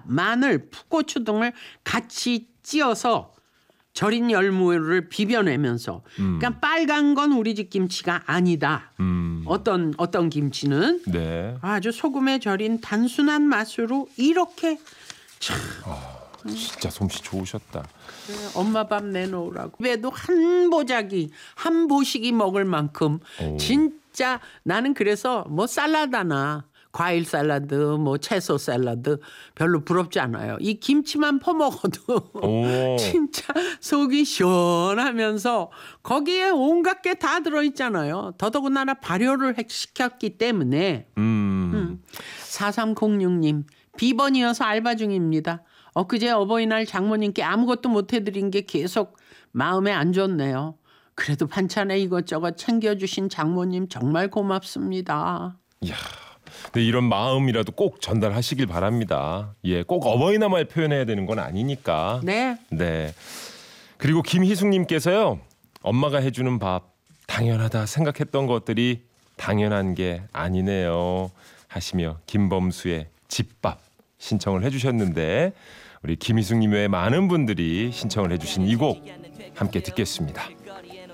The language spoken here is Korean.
마늘, 풋고추 등을 같이 찧어서 절인 열무를 비벼내면서 그러니까 빨간 건 우리 집 김치가 아니다. 어떤 김치는 네. 아주 소금에 절인 단순한 맛으로 이렇게 참 진짜 솜씨 좋으셨다. 엄마 밥 내놓으라고. 그래도 한 보자기 한 보식이 먹을 만큼 진짜 나는 그래서 뭐 샐러드나 과일 샐러드, 뭐 채소 샐러드 별로 부럽지 않아요. 이 김치만 퍼먹어도 진짜 속이 시원하면서 거기에 온갖 게 다 들어있잖아요. 더더군다나 발효를 시켰기 때문에. 4306님 비번이어서 알바 중입니다. 엊그제 어버이날 장모님께 아무것도 못 해드린 게 계속 마음에 안 좋네요. 그래도 반찬에 이것저것 챙겨주신 장모님 정말 고맙습니다. 이야. 네, 이런 마음이라도 꼭 전달하시길 바랍니다. 예, 꼭 어버이날만 표현해야 되는 건 아니니까. 네. 네. 그리고 김희숙님께서요. 엄마가 해주는 밥 당연하다 생각했던 것들이 당연한 게 아니네요. 하시며 김범수의 집밥 신청을 해주셨는데 우리 김희숙님 외에 많은 분들이 신청을 해주신 이 곡 함께 듣겠습니다.